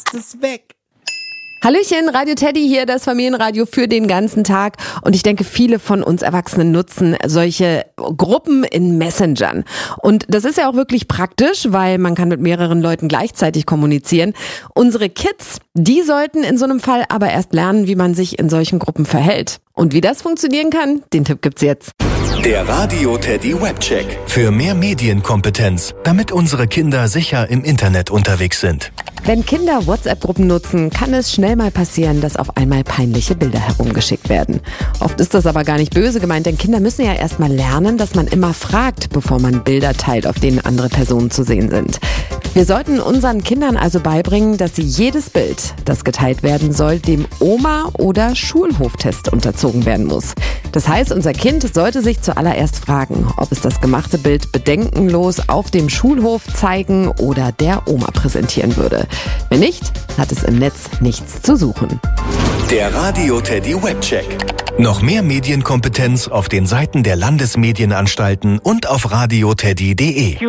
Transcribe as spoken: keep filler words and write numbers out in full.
ist weg. Hallöchen, Radio Teddy hier, das Familienradio für den ganzen Tag. Und ich denke, viele von uns Erwachsenen nutzen solche Gruppen in Messengern. Und das ist ja auch wirklich praktisch, weil man kann mit mehreren Leuten gleichzeitig kommunizieren. Unsere Kids, die sollten in so einem Fall aber erst lernen, wie man sich in solchen Gruppen verhält. Und wie das funktionieren kann, den Tipp gibt's jetzt. Der Radio Teddy Webcheck. Für mehr Medienkompetenz, damit unsere Kinder sicher im Internet unterwegs sind. Wenn Kinder WhatsApp-Gruppen nutzen, kann es schnell mal passieren, dass auf einmal peinliche Bilder herumgeschickt werden. Oft ist das aber gar nicht böse gemeint, denn Kinder müssen ja erst mal lernen, dass man immer fragt, bevor man Bilder teilt, auf denen andere Personen zu sehen sind. Wir sollten unseren Kindern also beibringen, dass sie jedes Bild, das geteilt werden soll, dem Oma- oder Schulhoftest unterzogen werden muss. Das heißt, unser Kind sollte sich zuallererst fragen, ob es das gemachte Bild bedenkenlos auf dem Schulhof zeigen oder der Oma präsentieren würde. Wenn nicht, hat es im Netz nichts zu suchen. Der Radio Teddy Webcheck. Noch mehr Medienkompetenz auf den Seiten der Landesmedienanstalten und auf radioteddy punkt de.